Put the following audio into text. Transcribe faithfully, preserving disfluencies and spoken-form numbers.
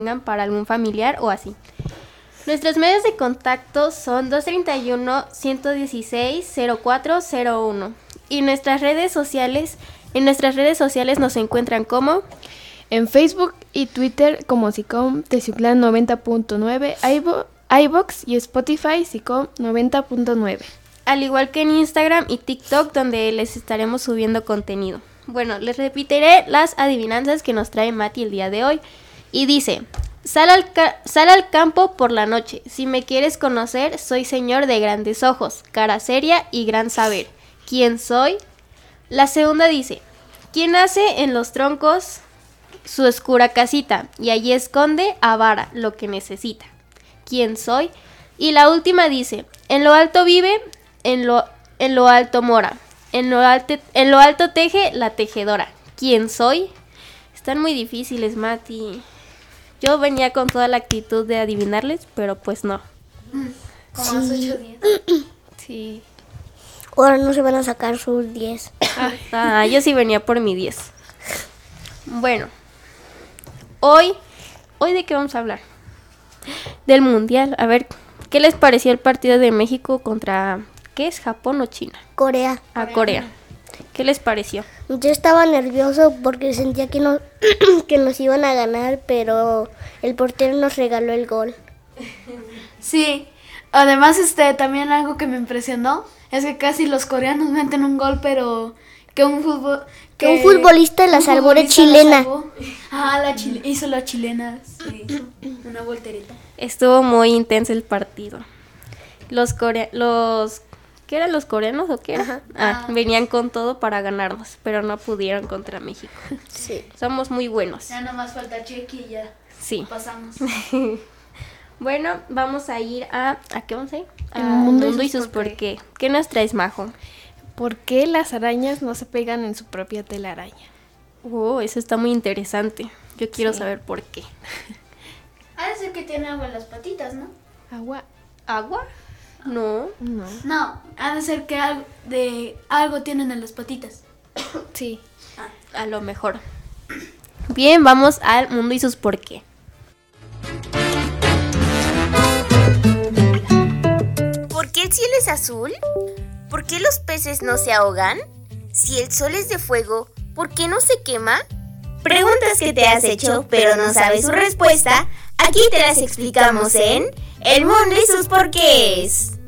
tengan para algún familiar o así. Nuestros medios de contacto son dos tres uno, uno uno seis, cero cuatro cero uno y nuestras redes sociales, en nuestras redes sociales nos encuentran como en Facebook y Twitter como SICOM Teciutlán noventa punto nueve, iVoox y Spotify SICOM noventa punto nueve. Al igual que en Instagram y TikTok, donde les estaremos subiendo contenido. Bueno, les repetiré las adivinanzas que nos trae Mati el día de hoy. Y dice: Sal al, ca- sal al campo por la noche. Si me quieres conocer, soy señor de grandes ojos, cara seria y gran saber. ¿Quién soy? La segunda dice: ¿Quién hace en los troncos su oscura casita? Y allí esconde a vara lo que necesita. ¿Quién soy? Y la última dice: En lo alto vive, en lo, en lo alto mora. En lo, alto, en lo alto teje la tejedora. ¿Quién soy? Están muy difíciles, Mati. Yo venía con toda la actitud de adivinarles, pero pues no. Como los ocho días. Sí. Ahora no se van a sacar sus diez. Ah, yo sí venía por mi diez. Bueno. Hoy, ¿hoy de qué vamos a hablar? Del Mundial. A ver, ¿qué les pareció el partido de México contra... ¿Qué es? ¿Japón o China? Corea. A Corea. ¿Qué les pareció? Yo estaba nervioso porque sentía que, no, que nos iban a ganar, pero el portero nos regaló el gol. Sí, además este también algo que me impresionó es que casi los coreanos meten un gol, pero que un fútbol Que un futbolista la un salvó de futbolista la chilena. salvó. Ah, la chile, hizo la chilena, sí, una voltereta. Estuvo muy intenso el partido. Los coreanos... Los... ¿Qué eran los coreanos o qué era? Ajá. Ah, Ah. venían con todo para ganarnos, pero no pudieron contra México. Sí. Somos muy buenos. Ya nomás falta Chequi y ya Sí. pasamos. Bueno, vamos a ir a... ¿A qué vamos a ir? A El mundo y mundo y sus sus por qué. ¿Qué nos traes, Majo? ¿Por qué las arañas no se pegan en su propia telaraña? Oh, eso está muy interesante. Yo quiero Sí. saber por qué. Ha de ser que tiene agua en las patitas, ¿no? Agua. ¿Agua? No. No. No, ha de ser que algo, de, algo tienen en las patitas. Sí. A lo mejor. Bien, vamos al mundo y sus por qué. ¿Por qué el cielo es azul? ¿Por qué los peces no se ahogan? Si el sol es de fuego, ¿por qué no se quema? Preguntas que te has hecho, pero no sabes su respuesta. Aquí te las explicamos en El Mundo y sus Porqués.